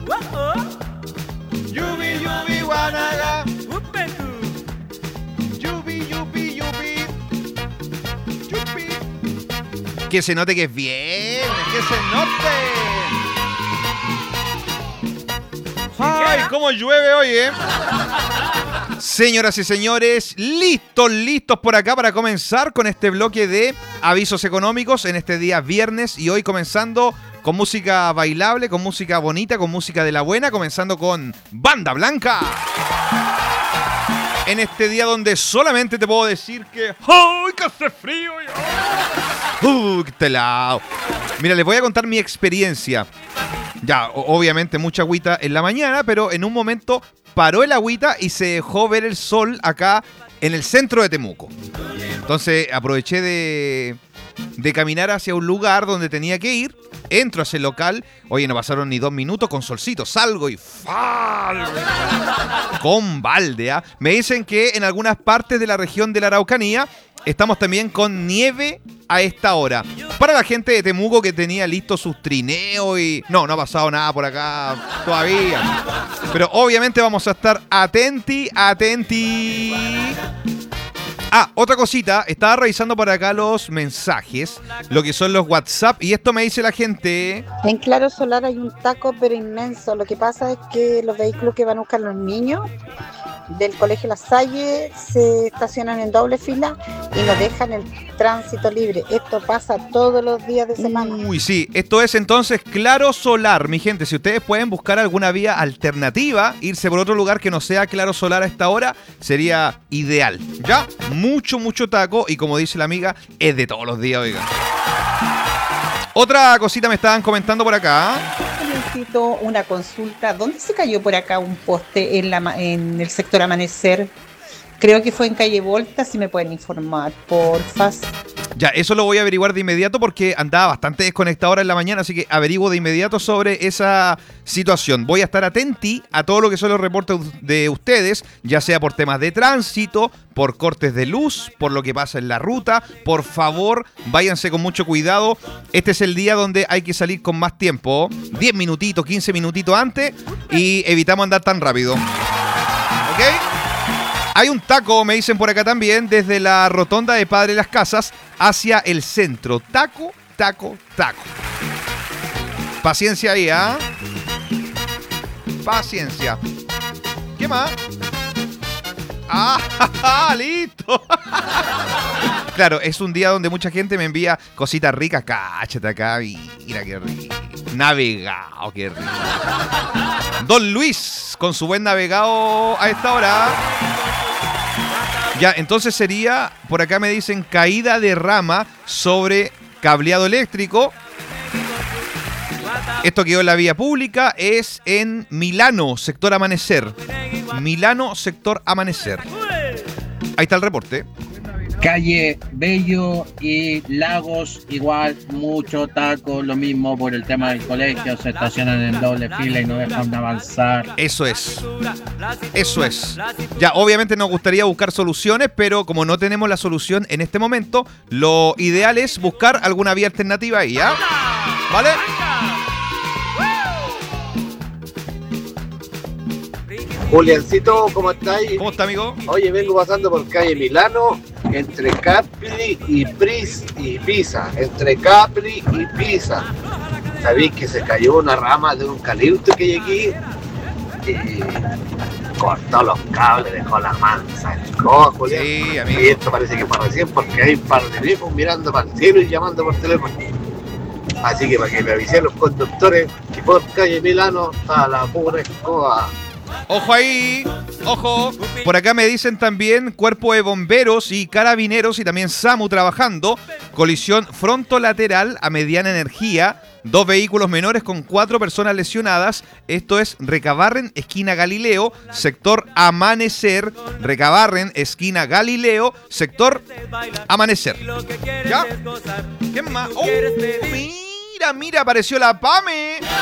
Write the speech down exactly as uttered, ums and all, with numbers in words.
Yubi, yubi, guanaga. Yubi, yubi, yubi. Yubi. Que se note que es bien, que se note. Ay, cómo llueve hoy, ¿eh? Señoras y señores, listos, listos por acá para comenzar con este bloque de avisos económicos en este día viernes y hoy comenzando con música bailable, con música bonita, con música de la buena, comenzando con Banda Blanca. En este día donde solamente te puedo decir que ¡ay, que hace frío! ¡Uh, qué telado! Mira, les voy a contar mi experiencia. Ya, obviamente mucha agüita en la mañana, pero en un momento paró el agüita y se dejó ver el sol acá en el centro de Temuco. Entonces aproveché de, de caminar hacia un lugar donde tenía que ir. Entro a ese local. Oye, no pasaron ni dos minutos con solcito. Salgo y ¡fal! Con balde, ¿eh? Me dicen que en algunas partes de la región de la Araucanía estamos también con nieve a esta hora. Para la gente de Temuco que tenía listos sus trineos y... No, no ha pasado nada por acá todavía. Pero obviamente vamos a estar atenti, atenti. Ah, otra cosita. Estaba revisando por acá los mensajes, lo que son los WhatsApp, y esto me dice la gente... En Claro Solar hay un taco pero inmenso. Lo que pasa es que los vehículos que van a buscar los niños del Colegio La Salle se estacionan en doble fila y nos dejan el tránsito libre. Esto pasa todos los días de semana. Uy, sí, esto es entonces Claro Solar, mi gente. Si ustedes pueden buscar alguna vía alternativa, irse por otro lugar que no sea Claro Solar a esta hora, sería ideal. ¿Ya? Mucho, mucho taco y como dice la amiga, es de todos los días, oiga. Otra cosita me estaban comentando por acá. Necesito una consulta. ¿Dónde se cayó por acá un poste en, la, en el sector Amanecer? Creo que fue en calle Volta, si me pueden informar, porfa. Ya, eso lo voy a averiguar de inmediato porque andaba bastante desconectado ahora en la mañana, así que averiguo de inmediato sobre esa situación. Voy a estar atenti a todo lo que son los reportes de ustedes, ya sea por temas de tránsito, por cortes de luz, por lo que pasa en la ruta. Por favor, váyanse con mucho cuidado. Este es el día donde hay que salir con más tiempo, diez minutitos, quince minutitos antes, y evitamos andar tan rápido. ¿Ok? Hay un taco, me dicen por acá también, desde la rotonda de Padre Las Casas hacia el centro. Taco, taco, taco. Paciencia ahí, ¿ah? ¿eh? Paciencia. ¿Qué más? ¡Ah, listo! Claro, es un día donde mucha gente me envía cositas ricas. Cáchate acá, mira qué rico. Navegado, qué rico. Don Luis, con su buen navegado a esta hora. Ya, entonces sería, por acá me dicen, caída de rama sobre cableado eléctrico. Esto quedó en la vía pública, es en Milano, sector Amanecer. Milano, sector Amanecer. Ahí está el reporte. Calle Bello y Lagos, igual, mucho taco, lo mismo por el tema del colegio, se estacionan en doble fila y no dejan de avanzar. Eso es, eso es. Ya, obviamente nos gustaría buscar soluciones, pero como no tenemos la solución en este momento, lo ideal es buscar alguna vía alternativa ahí, ¿ya? ¿Vale? Juliancito, ¿cómo estáis? ¿Cómo está, amigo? Oye, vengo pasando por calle Milano, entre Capri y Pris y Pisa, entre Capri y Pisa. ¿Sabéis que se cayó una rama de un eucalipto que hay aquí? Y cortó los cables, dejó la mansa en cojo, Julián. Sí, amigo. Y esto parece que para recién, porque hay un par de viejos mirando para el cielo y llamando por teléfono. Así que para que me avisen los conductores que por calle Milano está la pura escoba. Ojo ahí, ojo. Por acá me dicen también cuerpo de bomberos y carabineros y también SAMU trabajando. Colisión frontolateral a mediana energía. Dos vehículos menores con cuatro personas lesionadas. Esto es Recabarren, esquina Galileo, sector Amanecer. Recabarren, esquina Galileo, sector Amanecer. ¿Ya? ¿Qué más? Oh, mira, mira, apareció la Pame.